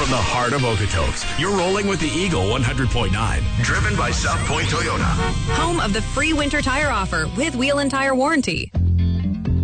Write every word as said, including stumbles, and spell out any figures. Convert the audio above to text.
From the heart of Okotoks, you're rolling with the Eagle one hundred point nine. Driven by South Point Toyota. Home of the free winter tire offer with wheel and tire warranty.